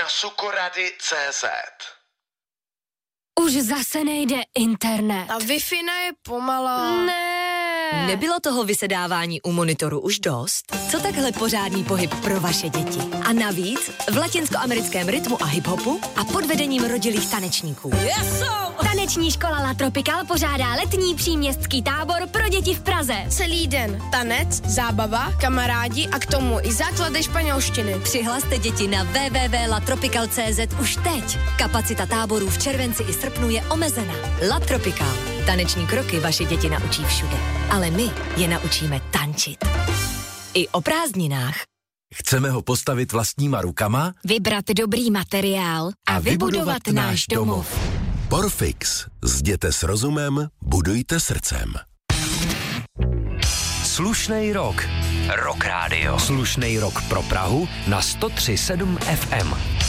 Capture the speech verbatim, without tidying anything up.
sukorady tečka cé zet. Už zase nejde internet. A Wi-Fi je pomalá. Ne. Nebylo toho vysedávání u monitoru už dost? Co takhle pořádný pohyb pro vaše děti? A navíc v latinskoamerickém rytmu a hiphopu a pod vedením rodilých tanečníků. Yeso! Taneční škola La Tropical pořádá letní příměstský tábor pro děti v Praze. Celý den tanec, zábava, kamarádi a k tomu i základy španělštiny. Přihlaste děti na w w w tečka la tropical tečka cé zet už teď. Kapacita táborů v červenci i srpnu je omezena. La Tropical. Taneční kroky vaše děti naučí všude. Ale my je naučíme tančit. I o prázdninách. Chceme ho postavit vlastníma rukama? Vybrat dobrý materiál a, a vybudovat, vybudovat náš domov. Porfix. Zděte s rozumem, budujte srdcem. Slušnej rok. Rock Radio. Slušnej rok pro Prahu na sto tři sedm ef em.